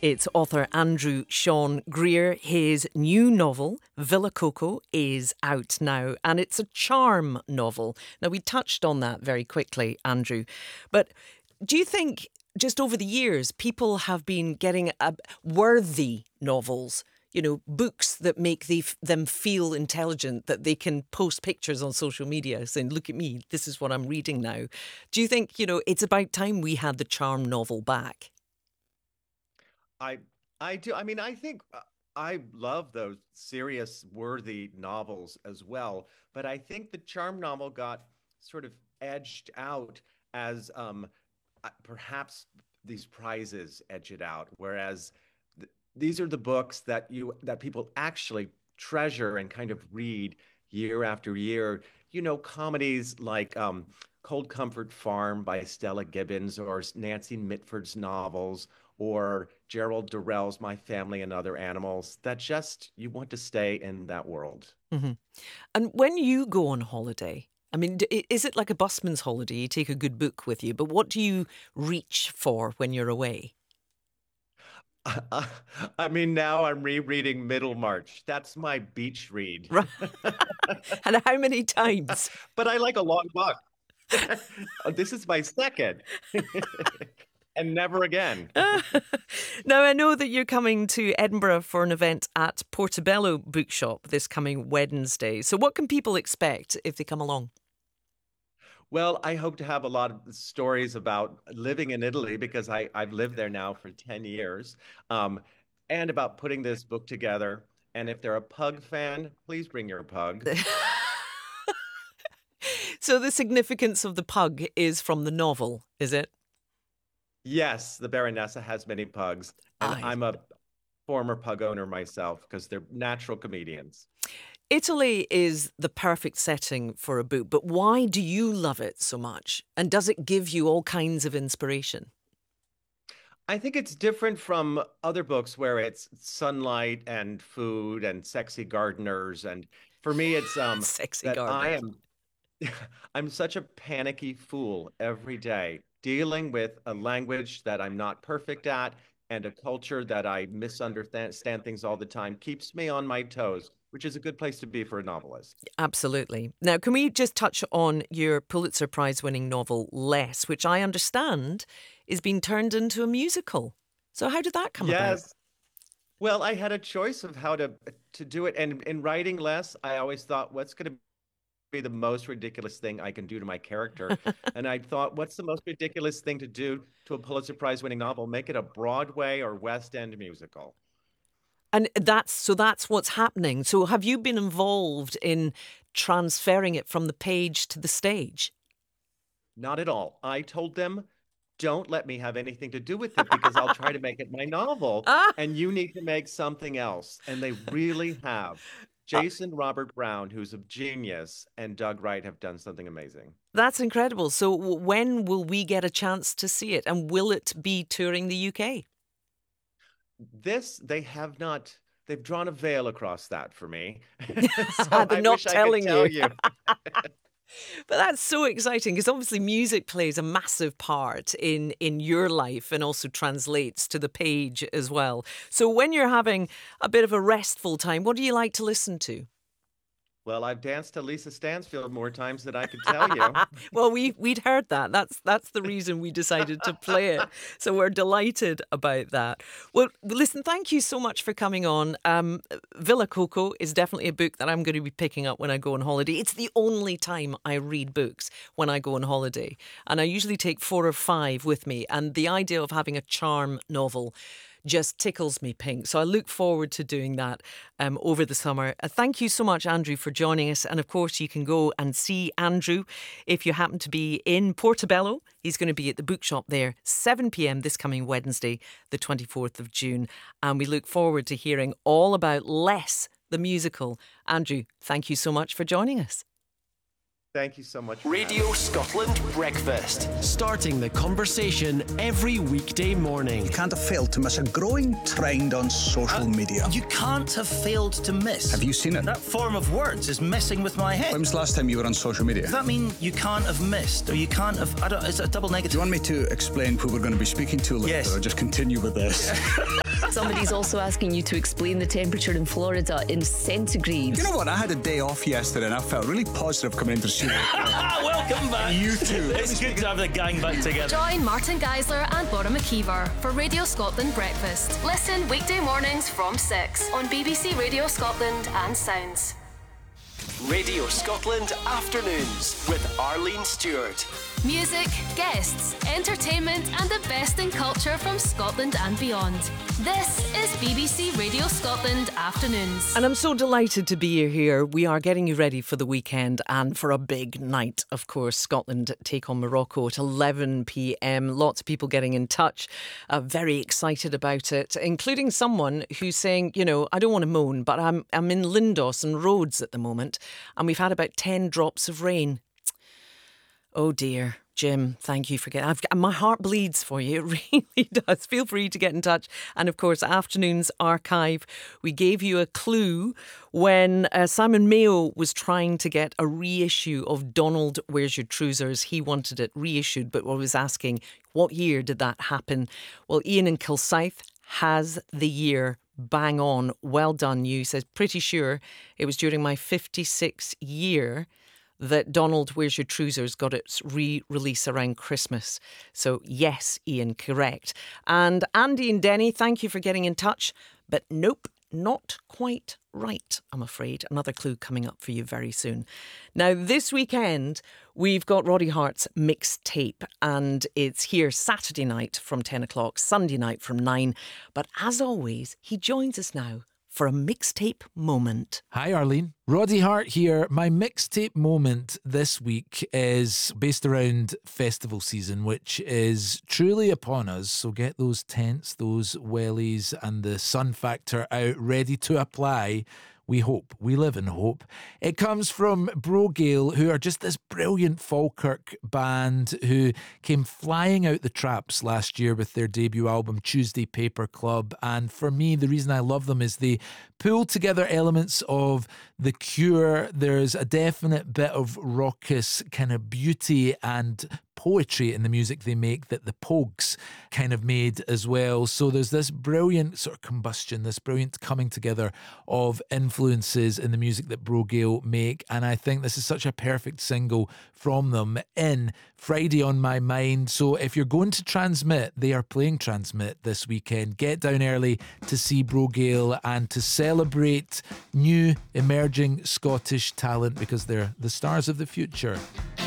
It's author Andrew Sean Greer. His new novel, Villa Coco, is out now, and it's a charm novel. Now, we touched on that very quickly, Andrew, but do you think just over the years people have been getting worthy novels, you know, books that make them feel intelligent, that they can post pictures on social media saying, look at me, this is what I'm reading now. Do you think, you know, it's about time we had the charm novel back? I do. I mean, I think I love those serious, worthy novels as well. But I think the charm novel got sort of edged out as perhaps these prizes edge it out, whereas these are the books that people actually treasure and kind of read year after year. You know, comedies like Cold Comfort Farm by Stella Gibbons, or Nancy Mitford's novels, or Gerald Durrell's My Family and Other Animals, that just you want to stay in that world. Hmm. And when you go on holiday, I mean, is it like a busman's holiday? You take a good book with you, but what do you reach for when you're away? I mean, now I'm rereading Middlemarch. That's my beach read. Right. And how many times? But I like a long book. This is my second. And never again. Now, I know that you're coming to Edinburgh for an event at Portobello Bookshop this coming Wednesday. So what can people expect if they come along? Well, I hope to have a lot of stories about living in Italy, because I've lived there now for 10 years, and about putting this book together. And if they're a pug fan, please bring your pug. So the significance of the pug is from the novel, is it? Yes, the Baronessa has many pugs, and Aye. I'm a former pug owner myself because they're natural comedians. Italy is the perfect setting for a book, but why do you love it so much? And does it give you all kinds of inspiration? I think it's different from other books where it's sunlight and food and sexy gardeners. And for me, it's Sexy that I gardeners. am I'm such a panicky fool every day, dealing with a language that I'm not perfect at and a culture that I misunderstand things all the time, keeps me on my toes, which is a good place to be for a novelist. Absolutely. Now, can we just touch on your Pulitzer Prize winning novel, Less, which I understand is being turned into a musical? So, how did that come about? Yes. Well, I had a choice of how to do it, and in writing Less, I always thought, what's going to be the most ridiculous thing I can do to my character? And I thought, what's the most ridiculous thing to do to a Pulitzer Prize winning novel? Make it a Broadway or West End musical. And that's what's happening. So, have you been involved in transferring it from the page to the stage? Not at all. I told them, don't let me have anything to do with it because I'll try to make it my novel Ah, and you need to make something else. And they really have. Jason Robert Brown, who's a genius, and Doug Wright have done something amazing. that's incredible. So, when will we get a chance to see it? And will it be touring the UK? This, they have not, they've drawn a veil across that for me. So They're I not wish I could telling tell you. you. But that's so exciting because obviously music plays a massive part in your life and also translates to the page as well. So when you're having a bit of a restful time, what do you like to listen to? Well, I've danced to Lisa Stansfield more times than I could tell you. Well, we'd heard that. That's the reason we decided to play it. So we're delighted about that. Well, listen, thank you so much for coming on. Villa Coco is definitely a book that I'm going to be picking up when I go on holiday. It's the only time I read books when I go on holiday, and I usually take 4 or 5 with me. And the idea of having a charm novel just tickles me pink. So I look forward to doing that over the summer. Thank you so much, Andrew, for joining us. And of course, you can go and see Andrew if you happen to be in Portobello. He's going to be at the bookshop there, 7 p.m. this coming Wednesday, the 24th of June. And we look forward to hearing all about Less, the musical. Andrew, thank you so much for joining us. Thank you so much for having Radio me. Scotland Breakfast. Starting the conversation every weekday morning. You can't have failed to miss a growing trend on social media. You can't have failed to miss. Have you seen it? That form of words is messing with my head. When was the last time you were on social media? Does that mean you can't have missed, or you can't have? Is it a double Do negative? you want me to explain who we're going to be speaking to later, Yes. or just continue with this? Somebody's also asking you to explain the temperature in Florida in centigrade. You know what? I had a day off yesterday and I felt really positive coming into the studio. Welcome back. You too. It's good to have the gang back together. Join Martin Geisler and Bora McKeever for Radio Scotland Breakfast. Listen weekday mornings from 6 on BBC Radio Scotland and Sounds. Radio Scotland Afternoons with Arlene Stewart. Music, guests, entertainment and the best in culture from Scotland and beyond. This is BBC Radio Scotland Afternoons. And I'm so delighted to be here. We are getting you ready for the weekend and for a big night, of course. Scotland take on Morocco at 11 p.m. Lots of people getting in touch, very excited about it, including someone who's saying, you know, I don't want to moan, but I'm in Lindos and Rhodes at the moment, and we've had about 10 drops of rain. Oh dear, Jim, thank you for getting... my heart bleeds for you, it really does. Feel free to get in touch. And of course, Afternoons Archive. We gave you a clue when Simon Mayo was trying to get a reissue of Donald, Where's Your Trousers? He wanted it reissued, but I was asking, what year did that happen? Well, Ian in Kilsyth has the year bang on. Well done, you. He says, pretty sure it was during my 56th year that Donald, Where's Your Trousers got its re-release around Christmas. So yes, Ian, correct. And Andy and Denny, thank you for getting in touch. But nope, not quite right, I'm afraid. Another clue coming up for you very soon. Now, this weekend, we've got Roddy Hart's mixtape, and it's here Saturday night from 10 o'clock, Sunday night from 9. But as always, he joins us now for a mixtape moment. Hi Arlene, Roddy Hart here. My mixtape moment this week is based around festival season, which is truly upon us. So get those tents, those wellies and the sun factor out ready to apply. We hope. We live in hope. It comes from Brogale, who are just this brilliant Falkirk band who came flying out the traps last year with their debut album, Tuesday Paper Club. And for me, the reason I love them is they pull together elements of The Cure. There's a definite bit of raucous kind of beauty and poetry in the music they make that the Pogues kind of made as well. So there's this brilliant sort of combustion, this brilliant coming together of influences in the music that Brogale make. And I think this is such a perfect single from them in Friday on My Mind. So if you're going to Transmit, they are playing Transmit this weekend. Get down early to see Brogale and to celebrate new emerging Scottish talent because they're the stars of the future.